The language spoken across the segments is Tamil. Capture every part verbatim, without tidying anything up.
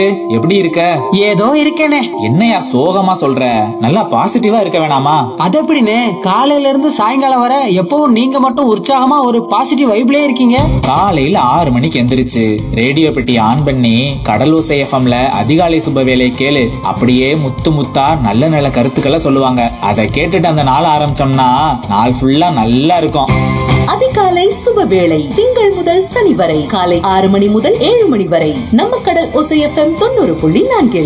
எப்படி இருக்க? ஏதோ இருக்கேனே. என்னையா சோகமா சொல்ற? நல்லா பாசிட்டிவா இருக்க வேணாமா? அது எப்படின்னு காலையில இருந்து சாயங்காலம் வர எப்பவும் நீங்க மட்டும் உற்சாகமா ஒரு பாசிட்டிவ் வைப்லயே இருக்கீங்க. காலையில ஆறு மணிக்கு எந்திரிச்சு ரேடியோ பெட்டி ஆன் பண்ணி கடலோசை எஃப்எம்ல அதிகாலை சுப வேலை கேளு. அப்படியே முத்து முத்தா நல்ல நல்ல கருத்துக்களை சொல்லுவாங்க. அதை கேட்டுட்டு அந்த நாள் ஆரம்பிச்சோம்னா நாள் ஃபுல்லா நல்லா இருக்கும். அதிகாலை சுப வேளை திங்கள் முதல் சனி வரை காலை ஆறு மணி முதல் ஏழு மணி வரை நம்ம கடல் ஓசை எஃப்எம் தொண்ணூறு புள்ளி நான்கில்.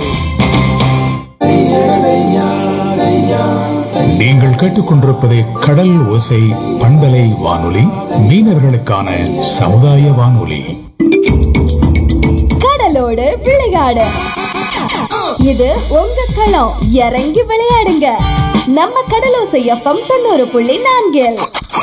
நீங்கள் கேட்டுக்கொண்டிருப்பது கடல் ஓசை பண்பலை வானொலி, மீனவர்களுக்கான சமுதாய வானொலி. கடலோடு விளையாடு, இது உங்க களம். இறங்கி விளையாடுங்க, நம்ம கடலோசை எஃப்எம் தொண்ணூறு புள்ளி நான்கில்.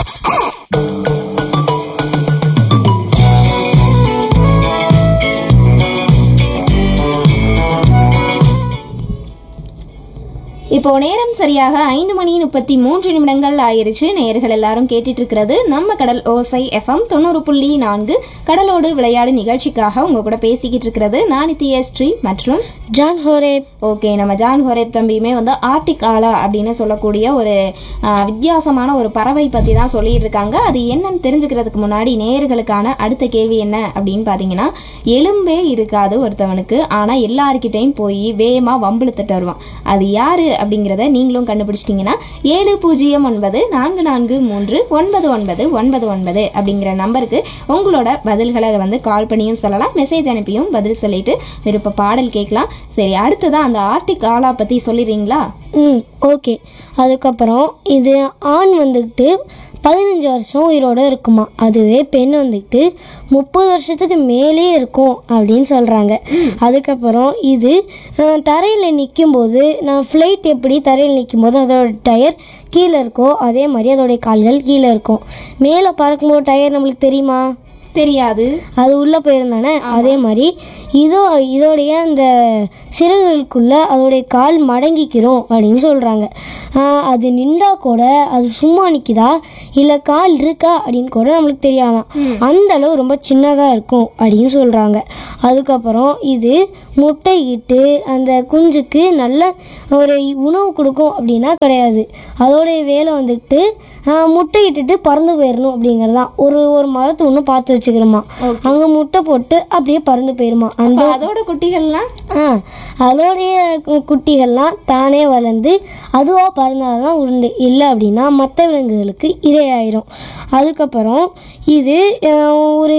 இப்போ நேரம் சரியாக ஐந்து மணி முப்பத்தி மூன்று நிமிடங்கள் ஆயிருச்சு. நேயர்கள் எல்லாரும் கேட்டுட்டு இருக்கிறது நம்ம கடல் ஓசை எஃப்எம் தொண்ணூறு புள்ளி நான்கு கடலோடு விளையாடு நிகழ்ச்சிக்காக உங்க கூட பேசிக்கிட்டு இருக்கிறது நான் நித்யஸ்ரீ மற்றும் ஜான் ஹோரேப். ஓகே, நம்ம ஜான் ஹோரேப் தம்பியுமே வந்து ஆர்டிக் ஆலா அப்படின்னு சொல்லக்கூடிய ஒரு வித்தியாசமான ஒரு பறவை பற்றி தான் சொல்லிட்டு இருக்காங்க. அது என்னன்னு தெரிஞ்சுக்கிறதுக்கு முன்னாடி நேயர்களுக்கான அடுத்த கேள்வி என்ன அப்படின்னு பார்த்தீங்கன்னா, எலும்பே இருக்காது ஒருத்தவனுக்கு, ஆனால் எல்லாருக்கிட்டையும் போய் வேகமாக வம்பிழுத்துட்டு வருவான். அது யாரு அப்படிங்கிறத நீங்களும் கண்டுபிடிச்சிட்டிங்கன்னா ஏழு பூஜ்ஜியம் ஒன்பது நான்கு நான்கு மூன்று ஒன்பது ஒன்பது ஒன்பது ஒன்பது அப்படிங்கிற நம்பருக்கு உங்களோட பதில்களை வந்து கால் பண்ணியும் சொல்லலாம், மெசேஜ் அனுப்பியும் பதில் சொல்லிட்டு விருப்ப பாடல் கேட்கலாம். சரி, அடுத்ததான் அந்த ஆர்டிக் ஆலா பற்றி சொல்லிடுறீங்களா? ம் ஓகே. அதுக்கப்புறம் இது ஆண் வந்துக்கிட்டு பதினஞ்சு வருஷம் உயிரோடு இருக்குமா, அதுவே பெண் வந்துக்கிட்டு முப்பது வருஷத்துக்கு மேலே இருக்கும் அப்படின்னு சொல்கிறாங்க. அதுக்கப்புறம் இது தரையில் நிற்கும்போது, நான் ஃப்ளைட் எப்படி தரையில் நிற்கும்போது அதோட டயர் கீழே இருக்கோ அதே மாதிரி அதோடைய கால்கள் கீழே இருக்கும். மேலே பறக்கும்போது டயர் நம்மளுக்கு தெரியுமா? தெரியாது, அது உள்ளே போயிருந்தானே. அதே மாதிரி இதோ இதோடைய அந்த சிறகுகளுக்குள்ளே அதோடைய கால் மடங்கிக்கிறோம் அப்படின்னு சொல்கிறாங்க. அது நின்றா கூட அது சும்மா நிற்கிதா இல்லை கால் இருக்கா அப்படின்னு கூட நம்மளுக்கு தெரியாதான். அந்த அளவு ரொம்ப சின்னதாக இருக்கும் அப்படின்னு சொல்கிறாங்க. அதுக்கப்புறம் இது முட்டையிட்டு அந்த குஞ்சுக்கு நல்ல ஒரு உணவு கொடுக்கும் அப்படின்னா கிடையாது. அதோடைய வேலை வந்துட்டு முட்டையிட்டுட்டு பறந்து போயிடணும் அப்படிங்கிறது தான். ஒரு ஒரு மரத்தை ஒன்று பார்த்து வச்சுக்கிறோமா, அங்கே முட்டை போட்டு அப்படியே பறந்து போயிருமா. அந்த அதோட குட்டிகள்லாம் ஆ அதோடைய குட்டிகள்லாம் தானே வளர்ந்து அதுவாக பறந்தாதான் உருண்டு, இல்லை அப்படின்னா மற்ற விலங்குகளுக்கு இரையாயிரும். அதுக்கப்புறம் இது ஒரு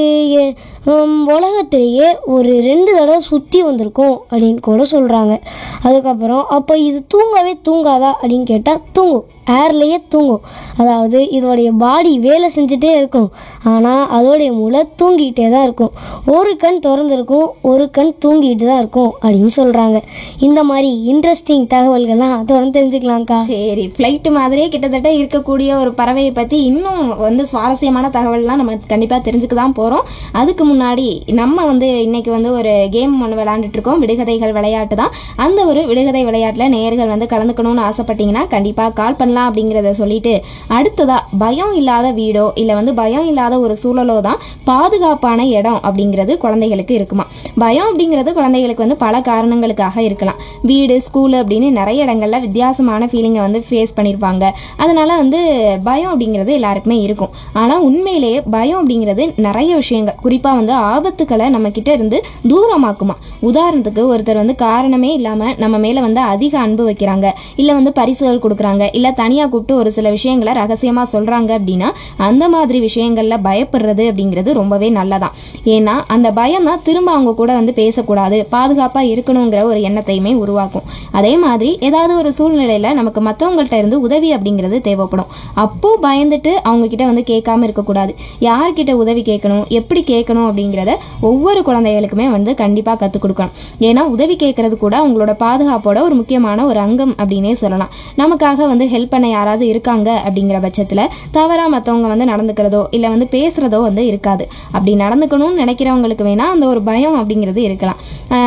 உலகத்திலேயே ஒரு ரெண்டு தடவை சுற்றி வந்திருக்கும் அப்படின்னு கூட சொல்கிறாங்க. அதுக்கப்புறம் அப்போ இது தூங்கவே தூங்காதா அப்படின்னு கேட்டால் தூங்கும், ஏர்லேயே தூங்கும். அதாவது இதோடைய பாடி வேலை செஞ்சுட்டே இருக்கும், ஆனால் அதோடைய மூளை தூங்கிக்கிட்டே தான் இருக்கும். ஒரு கண் திறந்துருக்கும், ஒரு கண் தூங்கிட்டு தான் இருக்கும் அப்படின்னு சொல்கிறாங்க. இந்த மாதிரி இன்ட்ரெஸ்டிங் தகவல்கள்லாம் தொடர்ந்து தெரிஞ்சுக்கலாம்க்கா. சரி, ஃப்ளைட்டு மாதிரியே கிட்டத்தட்ட இருக்கக்கூடிய ஒரு பறவையை பற்றி இன்னும் வந்து சுவாரஸ்யமான தகவல்லாம் நம்ம கண்டிப்பாக தெரிஞ்சுக்க தான் போகிறோம். அதுக்கு முன்னாடி நம்ம வந்து இன்றைக்கி வந்து ஒரு கேம் ஒன்று விளையாண்டுட்டு இருக்கோம், விடுகதைகள் விளையாட்டு தான். அந்த ஒரு விடுகதை விளையாட்டில் நேயர்கள் வந்து கலந்துக்கணும்னு ஆசைப்பட்டீங்கன்னா கண்டிப்பாக கால் பண்ணலாம் அப்படிங்கிறத சொல்லிட்டு, அடுத்ததா பயம் இல்லாத வீடோ இல்லை வந்து பயம் இல்லாத ஒரு சூழலோ தான் பாதுகாப்பான இடம் அப்படிங்கிறது குழந்தைகளுக்கு இருக்குமா. பயம் அப்படிங்கிறது குழந்தைகளுக்கு வந்து பல காரணங்களுக்காக இருக்கலாம். வீடு, ஸ்கூலு அப்படின்னு நிறைய இடங்கள்ல வித்தியாசமான ஃபீலிங்கை வந்து ஃபேஸ் பண்ணியிருப்பாங்க. அதனால வந்து பயம் அப்படிங்கிறது எல்லாருக்குமே இருக்கும். ஆனால் உண்மையிலேயே பயம் அப்படிங்கிறது நிறைய விஷயங்கள், குறிப்பாக வந்து ஆபத்துக்களை நம்ம கிட்ட இருந்து தூரமாக்குமா. உதாரணத்துக்கு ஒருத்தர் வந்து காரணமே இல்லாமல் நம்ம மேலே வந்து அதிக அன்பு வைக்கிறாங்க, இல்லை வந்து பரிசுகள் கொடுக்குறாங்க, இல்லை தனியாக கூப்பிட்டு ஒரு சில விஷயங்களை ரகசியமாக சொல்கிறாங்க அப்படின்னா அந்த மாதிரி விஷயங்களில் பயப்படுறது அப்படிங்கிறது ரொம்பவே நல்லதான். ஏன்னா அந்த பயம் தான் திரும்ப அவங்க கூட வந்து பேசக்கூடாது, பாதுகாப்பாக இருக்கணுங்கிற ஒரு எண்ணத்தையுமே உருவாக்கும். அதே மாதிரி ஏதாவது ஒரு சூழ்நிலையில் நமக்கு மற்றவங்கள்ட்ட இருந்து உதவி அப்படிங்கிறது தேவைப்படும். அப்போது பயந்துட்டு அவங்கக்கிட்ட வந்து கேட்காம இருக்கக்கூடாது. யார்கிட்ட உதவி கேட்கணும், எப்படி கேட்கணும் அப்படிங்கிறத ஒவ்வொரு குழந்தைகளுக்குமே வந்து கண்டிப்பாக கற்றுக் கொடுக்கணும். ஏன்னா உதவி கேட்கறது கூட அவங்களோட பாதுகாப்போட ஒரு முக்கியமான ஒரு அங்கம் அப்படின்னே சொல்லலாம். நமக்காக வந்து ஹெல்ப் பண்ண யாராவது இருக்காங்க அப்படிங்கிற பட்சத்தில் தவறாக மற்றவங்க வந்து நடந்துக்கிறதோ இல்லை வந்து பேசுகிறதோ வந்து இருக்காது. அப்படி நடந்துக்கணும்னு நினைக்கிறவங்களுக்கு வேணால் அந்த ஒரு பயம் அப்படிங்கிறது இருக்கலாம். இந்த பயம்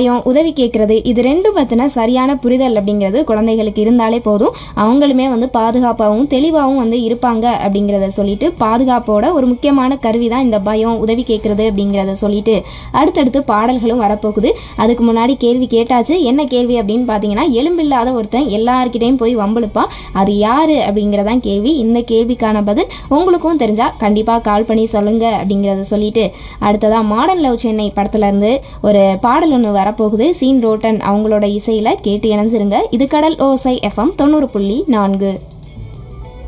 பயம், உதவி கேட்கறது, இது ரெண்டும் பற்றின சரியான புரிதல் அப்படிங்கிறது குழந்தைகளுக்கு இருந்தாலே போதும். அவங்களுமே வந்து பாதுகாப்பாகவும் தெளிவாகவும் வந்து இருப்பாங்க அப்படிங்கிறத சொல்லிட்டு, பாதுகாப்போட ஒரு முக்கியமான கருவி தான் இந்த பயம், உதவி கேட்கறது அப்படிங்கிறத சொல்லிட்டு அடுத்தடுத்து பாடல்களும் வரப்போகுது. அதுக்கு முன்னாடி கேள்வி கேட்டாச்சு. என்ன கேள்வி அப்படின்னு பார்த்தீங்கன்னா, எலும்பில்லாத ஒருத்தன் எல்லார்கிட்டையும் போய் வம்பளுப்பான், அது யாரு அப்படிங்கிறதான் கேள்வி. இந்த கேள்விக்கான பதில் உங்களுக்கும் தெரிஞ்சா கண்டிப்பாக கால் பண்ணி சொல்லுங்க அப்படிங்கிறத சொல்லிட்டு அடுத்ததான் மாடர்ன் லவ் சென்னை படத்துல இருந்து ஒரு பாடல் ஒன்று வரப்போகுது. சீன் ரோட்டன் அவங்களோட இசையில கேட்டு இணைஞ்சிருங்க. இது கடல் ஓசை எஃப்எம் தொண்ணூறு புள்ளி நான்கு.